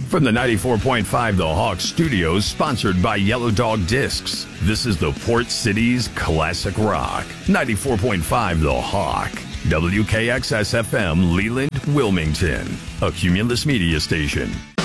From the 94.5 The Hawk Studios, sponsored by Yellow Dog Discs, this is the Port City's Classic Rock. 94.5 The Hawk. WKXS-FM, Leland, Wilmington. A Cumulus Media Station.